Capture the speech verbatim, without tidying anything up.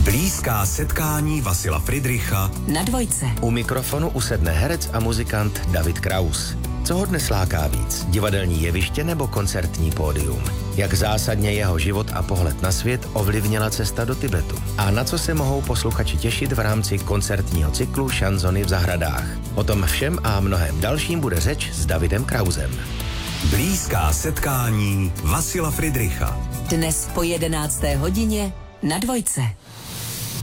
Blízká setkání Vasila Fridricha na Dvojce. U mikrofonu usedne herec a muzikant David Kraus. Co ho dnes láká víc? Divadelní jeviště nebo koncertní pódium? Jak zásadně jeho život a pohled na svět ovlivnila cesta do Tibetu? A na co se mohou posluchači těšit v rámci koncertního cyklu Šanzony v zahradách? O tom všem a mnohem dalším bude řeč s Davidem Krausem. Blízká setkání Vasila Fridricha. Dnes po jedenácté hodině na Dvojce.